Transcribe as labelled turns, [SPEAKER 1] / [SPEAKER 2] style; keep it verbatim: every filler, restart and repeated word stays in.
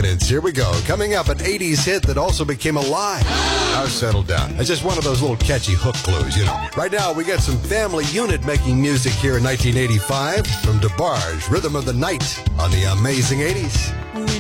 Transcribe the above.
[SPEAKER 1] Decadence. Here we go. Coming up, an eighties hit that also became alive. Now settle down. It's just one of those little catchy hook clues, you know. Right now, we got some Family Unit making music here in nineteen eighty-five from DeBarge, Rhythm of the Night on the Amazing eighties.
[SPEAKER 2] When